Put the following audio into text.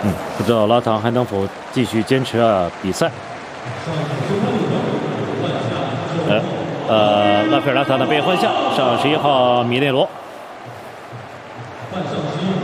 不知道拉唐还能否继续坚持比赛。拉斐尔拉塔的被换下，上11号米内罗。换上11号